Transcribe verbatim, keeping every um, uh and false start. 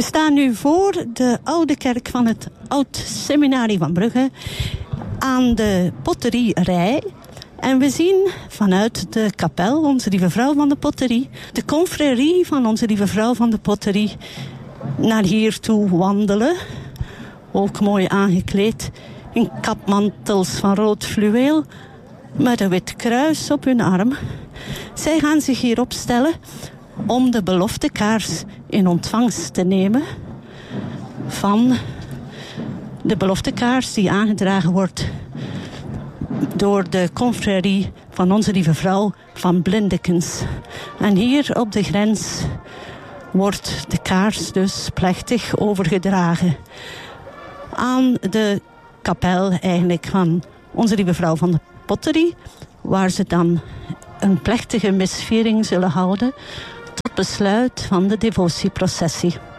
We staan nu voor de oude kerk van het Oud Seminarie van Brugge aan de Potterierij. En we zien vanuit de kapel, Onze Lieve Vrouw van de Potterie, de confrérie van Onze Lieve Vrouw van de Potterie naar hier toe wandelen. Ook mooi aangekleed in kapmantels van rood fluweel met een wit kruis op hun arm. Zij gaan zich hier opstellen om de beloftekaars in ontvangst te nemen van de beloftekaars die aangedragen wordt door de confrérie van Onze Lieve Vrouw van Blindekens. En hier op de grens wordt de kaars dus plechtig overgedragen aan de kapel eigenlijk van Onze Lieve Vrouw van de Potterie, waar ze dan een plechtige misviering zullen houden tot besluit van de devotieprocessie.